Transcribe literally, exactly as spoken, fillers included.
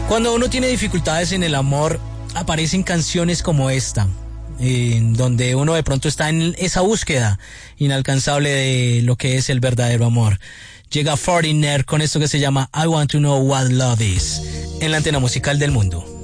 Cuando uno tiene dificultades en el amor, aparecen canciones como esta, eh, donde uno de pronto está en esa búsqueda inalcanzable de lo que es el verdadero amor. Llega Foreigner con esto que se llama I Want to Know What Love Is, en la antena musical del mundo.